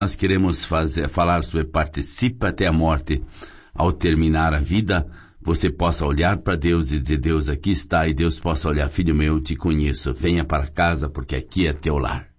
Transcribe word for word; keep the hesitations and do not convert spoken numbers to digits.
Nós queremos fazer, falar sobre participa até a morte. Ao terminar a vida, você possa olhar para Deus e dizer, Deus, aqui está, e Deus possa olhar, filho meu, eu te conheço, venha para casa, porque aqui é teu lar.